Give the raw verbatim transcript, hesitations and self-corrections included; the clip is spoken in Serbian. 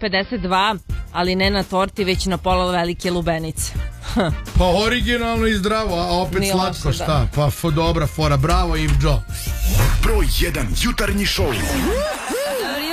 pedeset dva, ali ne na torti, već na pola velike lubenice. Pa originalno i zdravo, a opet Nije slatko, loše, šta? da. Pa fo, dobra fora, bravo Ivđo. Broj jedan jutarnji šou.